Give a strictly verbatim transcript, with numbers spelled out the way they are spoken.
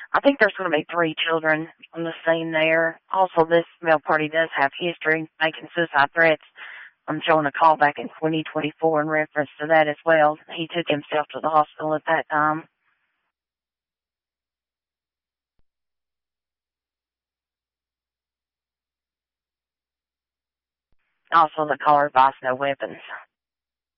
I think there's going to be three children on the scene there. Also, this male party does have history making suicide threats. I'm showing a call back in twenty twenty-four in reference to that as well. He took himself to the hospital at that time. Also, the caller advised no weapons.